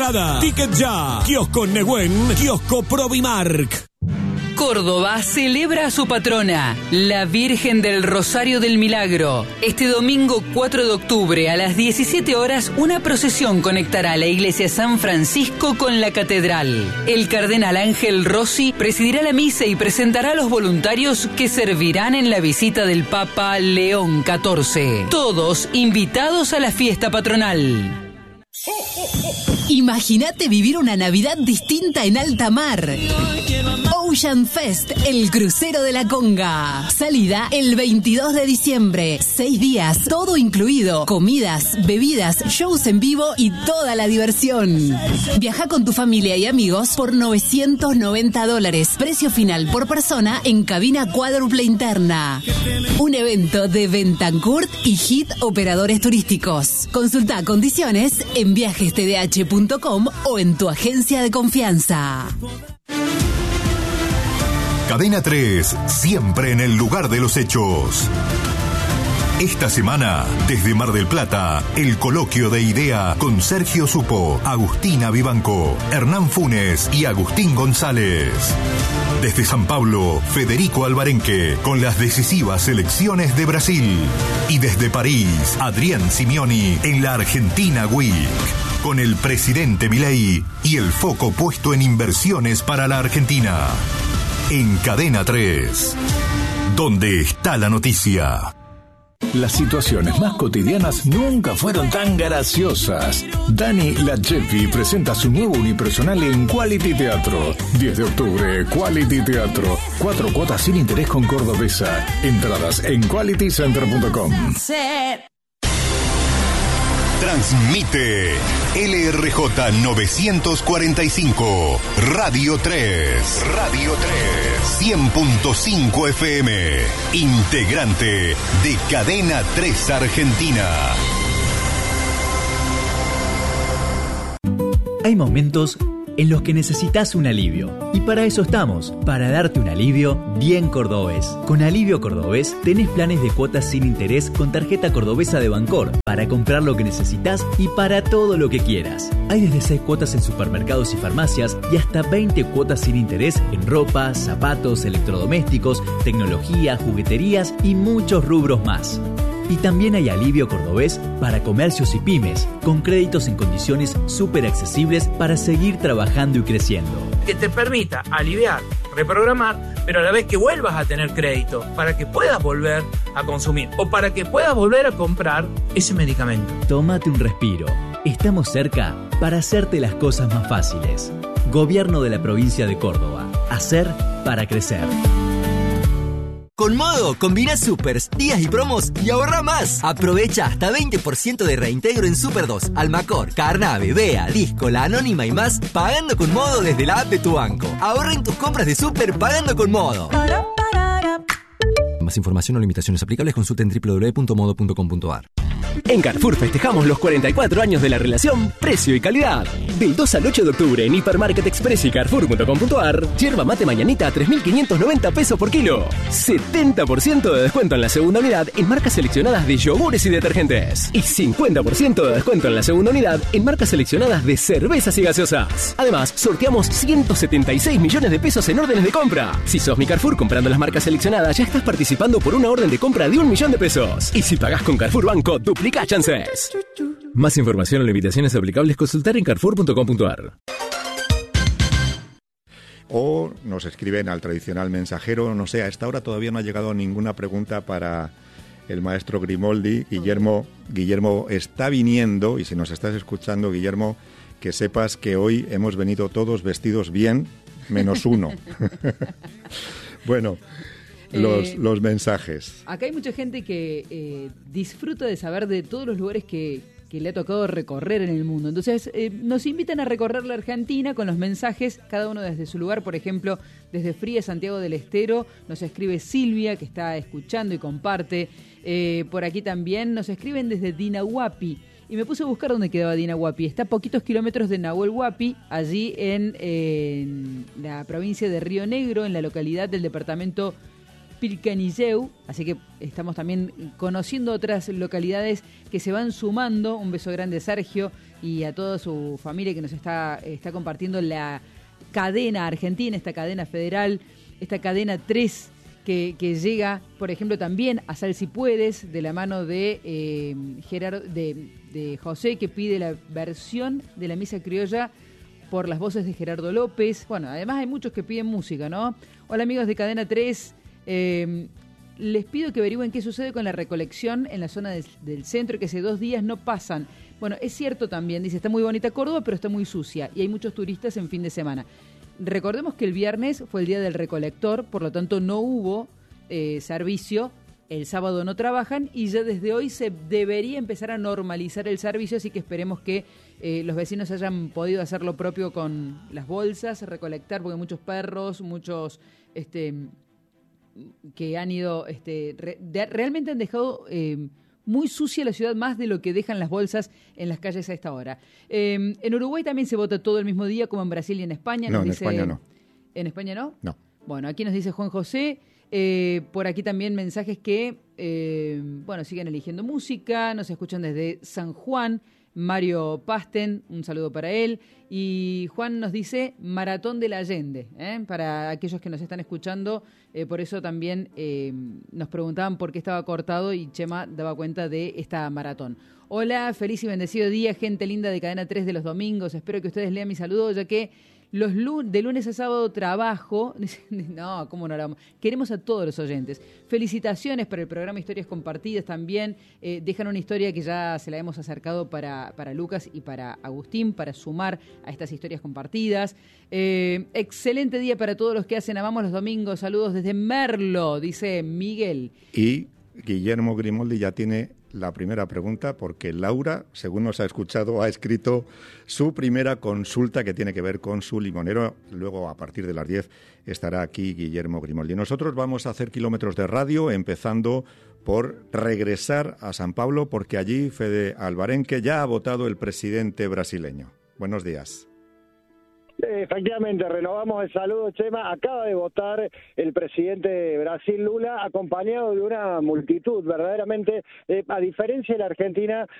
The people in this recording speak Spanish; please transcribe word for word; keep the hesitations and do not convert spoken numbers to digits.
Ticket Ya, Kiosco Nehuen, Kiosco Provimark. Córdoba celebra a su patrona, la Virgen del Rosario del Milagro. Este domingo cuatro de octubre a las diecisiete horas, una procesión conectará la iglesia San Francisco con la catedral. El cardenal Ángel Rossi presidirá la misa y presentará a los voluntarios que servirán en la visita del Papa León catorce. Todos invitados a la fiesta patronal. Imagínate vivir una Navidad distinta en alta mar. Ocean Fest, el crucero de la Conga. Salida el veintidós de diciembre. Seis días, todo incluido. Comidas, bebidas, shows en vivo y toda la diversión. Viaja con tu familia y amigos por novecientos noventa dólares. Precio final por persona en cabina cuádruple interna. Un evento de Bentancur y Hit Operadores Turísticos. Consulta condiciones en viajes t d h punto com o en tu agencia de confianza. Cadena tres, siempre en el lugar de los hechos. Esta semana, desde Mar del Plata, el coloquio de idea con Sergio Supo, Agustina Vivanco, Hernán Funes y Agustín González. Desde San Pablo, Federico Alvarenque, con las decisivas elecciones de Brasil. Y desde París, Adrián Simeoni, en la Argentina Week, con el presidente Milei y el foco puesto en inversiones para la Argentina. En Cadena tres, donde está la noticia. Las situaciones más cotidianas nunca fueron tan graciosas. Dani Lachepi presenta su nuevo unipersonal en Quality Teatro. diez de octubre, Quality Teatro. Cuatro cuotas sin interés con Cordobesa. Entradas en quality center punto com. Transmite L R J novecientos cuarenta y cinco, Radio tres. Radio tres. cien punto cinco F M. Integrante de Cadena tres Argentina. Hay momentos en los que necesitas un alivio. Y para eso estamos, para darte un alivio bien cordobés. Con Alivio Cordobés tenés planes de cuotas sin interés con tarjeta cordobesa de Bancor para comprar lo que necesitas y para todo lo que quieras. Hay desde seis cuotas en supermercados y farmacias y hasta veinte cuotas sin interés en ropa, zapatos, electrodomésticos, tecnología, jugueterías y muchos rubros más. Y también hay Alivio Cordobés para comercios y pymes, con créditos en condiciones súper accesibles para seguir trabajando y creciendo. Que te permita aliviar, reprogramar, pero a la vez que vuelvas a tener crédito para que puedas volver a consumir o para que puedas volver a comprar ese medicamento. Tómate un respiro. Estamos cerca para hacerte las cosas más fáciles. Gobierno de la provincia de Córdoba. Hacer para crecer. Con Modo, combina supers, días y promos y ahorra más. Aprovecha hasta veinte por ciento de reintegro en Super dos, Almacor, Carnave, Bea, Disco, La Anónima y más, pagando con Modo desde la app de tu banco. Ahorra en tus compras de Super pagando con Modo. Más información o limitaciones aplicables, consulta en doble u doble u doble u punto modo punto com punto a r. En Carrefour festejamos los cuarenta y cuatro años de la relación precio y calidad. Del dos al ocho de octubre en Hipermarket Express y Carrefour punto com punto a r, yerba mate mañanita a tres mil quinientos noventa pesos por kilo. setenta por ciento de descuento en la segunda unidad en marcas seleccionadas de yogures y detergentes. Y cincuenta por ciento de descuento en la segunda unidad en marcas seleccionadas de cervezas y gaseosas. Además, sorteamos ciento setenta y seis millones de pesos en órdenes de compra. Si sos mi Carrefour comprando las marcas seleccionadas, ya estás participando por una orden de compra de un millón de pesos. Y si pagás con Carrefour Banco, duplica chances. Más información o limitaciones aplicables, consultar en carrefour punto com punto a r. O nos escriben al tradicional mensajero. No sé, a esta hora todavía no ha llegado ninguna pregunta para el maestro Grimoldi. Guillermo, Guillermo está viniendo, y si nos estás escuchando, Guillermo, que sepas que hoy hemos venido todos vestidos bien, menos uno. Bueno, los, eh, los mensajes. Acá hay mucha gente que eh, disfruta de saber de todos los lugares que, que le ha tocado recorrer en el mundo. Entonces, eh, nos invitan a recorrer la Argentina con los mensajes, cada uno desde su lugar. Por ejemplo, desde Fría, Santiago del Estero, nos escribe Silvia, que está escuchando y comparte. Eh, por aquí también nos escriben desde Dinahuapi. Y me puse a buscar dónde quedaba Dinahuapi. Está a poquitos kilómetros de Nahuel Huapi, allí en, en la provincia de Río Negro, en la localidad del departamento Pilcanilleu, así que estamos también conociendo otras localidades que se van sumando. Un beso grande a Sergio y a toda su familia que nos está, está compartiendo la cadena argentina, esta cadena federal, esta cadena tres que, que llega, por ejemplo, también a Sal Si Puedes, de la mano de, eh, Gerardo, de, de José, que pide la versión de la misa criolla por las voces de Gerardo López. Bueno, además hay muchos que piden música, ¿no? Hola amigos de Cadena tres, eh, les pido que averigüen qué sucede con la recolección en la zona del, del centro, que hace dos días no pasan. Bueno, es cierto también, dice, está muy bonita Córdoba, pero está muy sucia y hay muchos turistas en fin de semana. Recordemos que el viernes fue el día del recolector, por lo tanto no hubo eh, servicio. El sábado no trabajan y ya desde hoy se debería empezar a normalizar el servicio, así que esperemos que eh, los vecinos hayan podido hacer lo propio con las bolsas, recolectar, porque muchos perros, muchos este, que han ido, este, re, de, realmente han dejado eh, muy sucia la ciudad, más de lo que dejan las bolsas en las calles a esta hora. Eh, en Uruguay también se vota todo el mismo día, como en Brasil y en España. No, nos en dice, España no. ¿En España no? No. Bueno, aquí nos dice Juan José. Eh, por aquí también mensajes que, eh, bueno, siguen eligiendo música, nos escuchan desde San Juan. Mario Pasten, un saludo para él. Y Juan nos dice Maratón del Allende, ¿eh? Para aquellos que nos están escuchando, eh, por eso también eh, nos preguntaban por qué estaba cortado y Chema daba cuenta de esta maratón. Hola, feliz y bendecido día, gente linda de Cadena tres de los domingos. Espero que ustedes lean mi saludo, ya que los lun- de lunes a sábado trabajo. No, ¿cómo no lo vamos? Queremos a todos los oyentes. Felicitaciones para el programa Historias Compartidas también. Eh, dejan una historia que ya se la hemos acercado para, para Lucas y para Agustín, para sumar a estas historias compartidas. Eh, excelente día para todos los que hacen Amamos los Domingos. Saludos desde Merlo, dice Miguel. Y Guillermo Grimoldi ya tiene la primera pregunta, porque Laura, según nos ha escuchado, ha escrito su primera consulta que tiene que ver con su limonero. Luego, a partir de las diez, estará aquí Guillermo Grimoldi. Nosotros vamos a hacer kilómetros de radio, empezando por regresar a San Pablo, porque allí Fede Alvarenque ya ha votado el presidente brasileño. Buenos días. Efectivamente, renovamos el saludo, Chema. Acaba de votar el presidente de Brasil, Lula, acompañado de una multitud, verdaderamente, eh, a diferencia de la Argentina,